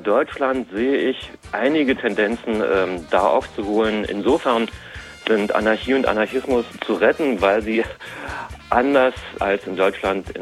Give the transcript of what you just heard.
Deutschland sehe ich einige Tendenzen, da aufzuholen. Insofern sind Anarchie und Anarchismus zu retten, weil sie anders als in Deutschland